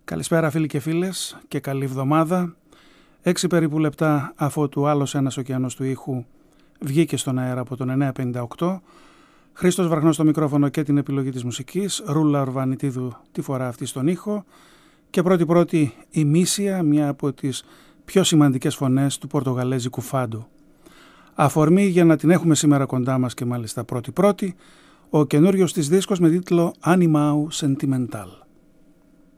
Καλησπέρα φίλοι και φίλες και καλή εβδομάδα. 6 περίπου λεπτά αφού του άλλος ένας ωκεανός του ήχου βγήκε στον αέρα από τον 958. Χρήστος Βραχνός στο μικρόφωνο και την επιλογή της μουσικής. Ρούλα Ορβανιτίδου τη φορά αυτή στον ήχο. Και πρώτη η Μίσια, μια από τις πιο σημαντικές φωνές του πορτογαλέζικου φάντο. Αφορμή για να την έχουμε σήμερα κοντά μας και μάλιστα πρώτη, ο καινούριος της δίσκος με τίτλο Animao Sentimental.